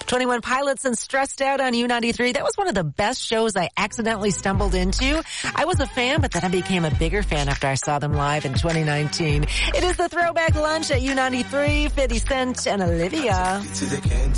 21 Pilots and Stressed Out on U93. That was one of the best shows I accidentally stumbled into. I was a fan, but then I became a bigger fan after I saw them live in 2019. It is the Throwback Lunch at U93, 50 Cent and Olivia.